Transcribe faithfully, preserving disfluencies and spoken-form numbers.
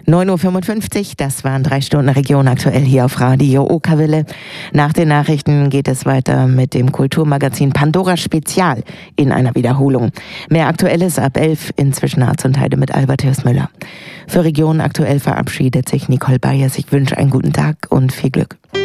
neun Uhr fünfundfünfzig, das waren drei Stunden Region aktuell hier auf Radio Okerwelle. Nach den Nachrichten geht es weiter mit dem Kulturmagazin Pandora Spezial in einer Wiederholung. Mehr Aktuelles ab elf, inzwischen Harz und Heide mit Albert Hirschmüller. Für Region aktuell verabschiedet sich Nicole Bayers. Ich wünsche einen guten Tag und viel Glück.